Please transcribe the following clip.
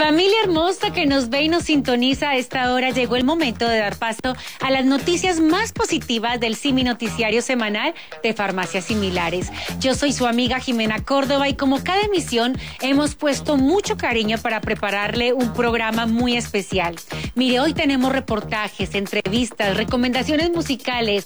Familia hermosa que nos ve y nos sintoniza a esta hora, llegó el momento de dar paso a las noticias más positivas del Simi Noticiario Semanal de Farmacias Similares. Yo soy su amiga Jimena Córdoba y como cada emisión hemos puesto mucho cariño para prepararle un programa muy especial. Mire, hoy tenemos reportajes, entrevistas, recomendaciones musicales,